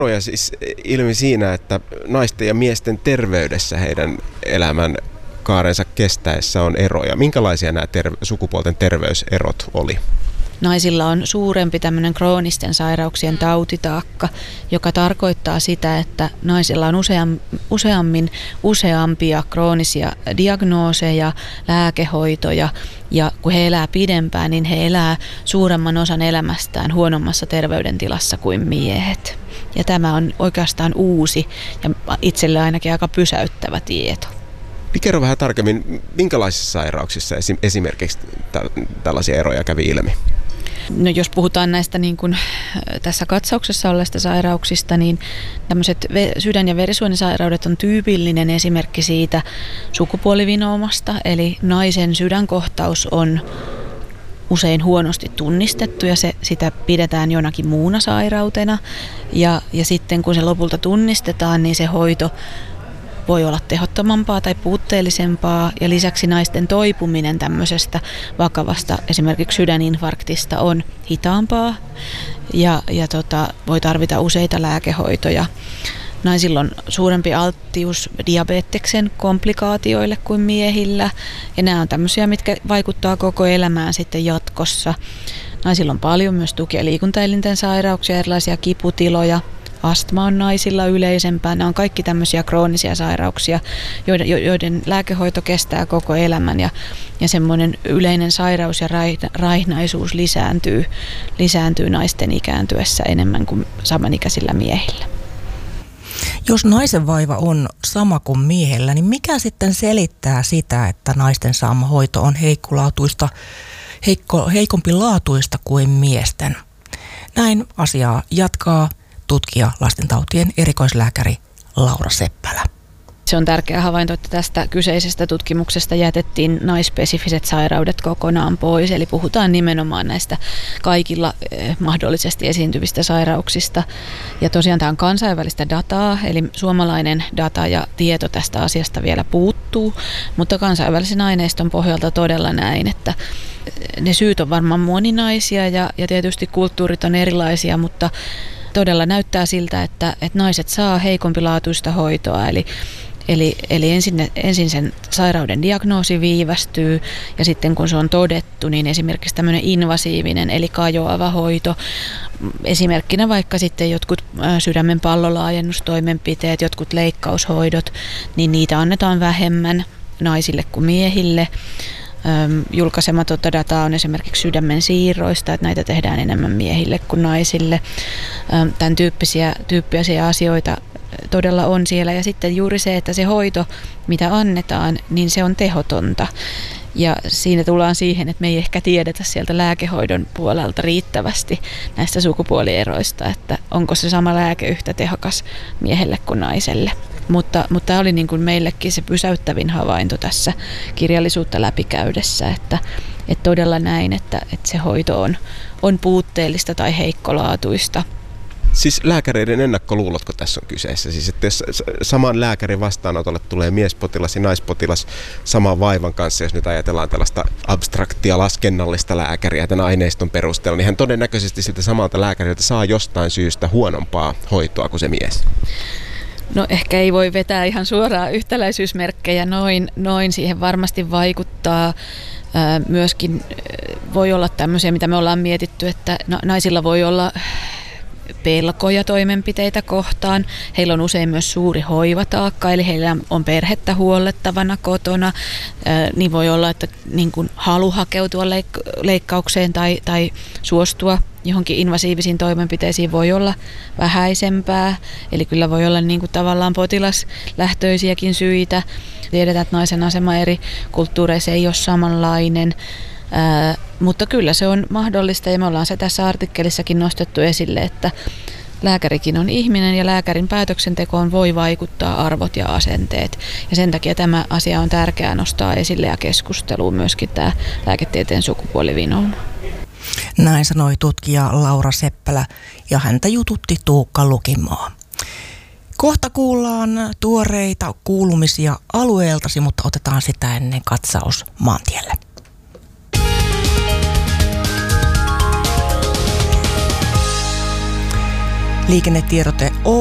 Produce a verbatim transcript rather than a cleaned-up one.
Ja siis ilmi siinä, että naisten ja miesten terveydessä heidän elämän kaarensa kestäessä on eroja. Minkälaisia nämä ter- sukupuolten terveyserot oli? Naisilla on suurempi tämmöinen kroonisten sairauksien tautitaakka, joka tarkoittaa sitä, että naisilla on useam, useammin useampia kroonisia diagnooseja, lääkehoitoja, ja kun he elää pidempään, niin he elää suuremman osan elämästään huonommassa terveydentilassa kuin miehet. Ja tämä on oikeastaan uusi ja itselle ainakin aika pysäyttävä tieto. Kerro vähän tarkemmin, minkälaisissa sairauksissa esimerkiksi tällaisia eroja kävi ilmi? No jos puhutaan näistä niin kuin tässä katsauksessa olleista sairauksista, niin tämmöiset sydän- ja verisuonisairaudet on tyypillinen esimerkki siitä sukupuolivinoumasta, eli naisen sydänkohtaus on usein huonosti tunnistettu ja se, sitä pidetään jonakin muuna sairautena. Ja, ja sitten kun se lopulta tunnistetaan, niin se hoito voi olla tehottomampaa tai puutteellisempaa, ja lisäksi naisten toipuminen tämmöisestä vakavasta esimerkiksi sydäninfarktista on hitaampaa ja, ja tota, voi tarvita useita lääkehoitoja. Naisilla on suurempi alttius diabeteksen komplikaatioille kuin miehillä, ja nämä on tämmöisiä, mitkä vaikuttaa koko elämään sitten jatkossa. Naisilla on paljon myös tuki- ja liikuntaelinten sairauksia, erilaisia kiputiloja. Astma on naisilla yleisempää. Nämä on kaikki tämmöisiä kroonisia sairauksia, joiden, joiden lääkehoito kestää koko elämän, ja, ja semmoinen yleinen sairaus ja raihnaisuus lisääntyy, lisääntyy naisten ikääntyessä enemmän kuin samanikäisillä miehillä. Jos naisen vaiva on sama kuin miehellä, niin mikä sitten selittää sitä, että naisten saama hoito on heikkolaatuista, heikko, heikompi laatuista kuin miesten? Näin asiaa jatkaa tutkija, lastentautien erikoislääkäri Laura Seppälä. Se on tärkeä havainto, että tästä kyseisestä tutkimuksesta jätettiin naispesifiset sairaudet kokonaan pois. Eli puhutaan nimenomaan näistä kaikilla eh, mahdollisesti esiintyvistä sairauksista. Ja tosiaan tämä on kansainvälistä dataa, eli suomalainen data ja tieto tästä asiasta vielä puuttuu. Mutta kansainvälisen aineiston pohjalta todella näin, että ne syyt on varmaan moninaisia ja, ja tietysti kulttuurit on erilaisia, mutta todella näyttää siltä, että, että naiset saa heikompilaatuista hoitoa, eli, eli, eli ensin, ensin sen sairauden diagnoosi viivästyy, ja sitten kun se on todettu, niin esimerkiksi tämmöinen invasiivinen eli kajoava hoito, esimerkkinä vaikka sitten jotkut sydämen pallolaajennustoimenpiteet, jotkut leikkaushoidot, niin niitä annetaan vähemmän naisille kuin miehille. Julkaisematonta dataa on esimerkiksi sydämen siirroista, että näitä tehdään enemmän miehille kuin naisille. Tämän tyyppisiä, tyyppisiä asioita todella on siellä. Ja sitten juuri se, että se hoito, mitä annetaan, niin se on tehotonta. Ja siinä tullaan siihen, että me ei ehkä tiedetä sieltä lääkehoidon puolelta riittävästi näistä sukupuolieroista, että onko se sama lääke yhtä tehokas miehelle kuin naiselle. Mutta, mutta tämä oli niin kuin meillekin se pysäyttävin havainto tässä kirjallisuutta läpikäydessä, että, että todella näin, että, että se hoito on, on puutteellista tai heikkolaatuista. Siis lääkäreiden ennakkoluulotko tässä on kyseessä? Siis että jos saman lääkärin vastaanotolle tulee miespotilas ja naispotilas saman vaivan kanssa, jos nyt ajatellaan tällaista abstraktia laskennallista lääkäriä tämän aineiston perusteella, niin hän todennäköisesti siltä samalta lääkäriltä saa jostain syystä huonompaa hoitoa kuin se mies. No ehkä ei voi vetää ihan suoraan yhtäläisyysmerkkejä noin, noin siihen varmasti vaikuttaa. Myöskin voi olla tämmöisiä, mitä me ollaan mietitty, että naisilla voi olla pelkoja toimenpiteitä kohtaan. Heillä on usein myös suuri hoivataakka, eli heillä on perhettä huollettavana kotona. Niin voi olla, että niin kuin halu hakeutua leik- leikkaukseen tai, tai suostua johonkin invasiivisiin toimenpiteisiin voi olla vähäisempää. Eli kyllä voi olla niin kuin tavallaan potilaslähtöisiäkin syitä. Tiedetään, että naisen asema eri kulttuureissa ei ole samanlainen. Ää, mutta kyllä se on mahdollista, ja me ollaan se tässä artikkelissakin nostettu esille, että lääkärikin on ihminen ja lääkärin päätöksentekoon voi vaikuttaa arvot ja asenteet. Ja sen takia tämä asia on tärkeää nostaa esille ja keskusteluun myöskin tämä lääketieteen sukupuolivinouma. Näin sanoi tutkija Laura Seppälä, ja häntä jututti Tuukka Lukimaa. Kohta kuullaan tuoreita kuulumisia alueeltasi, mutta otetaan sitä ennen katsaus maantielle. Liikennetiedote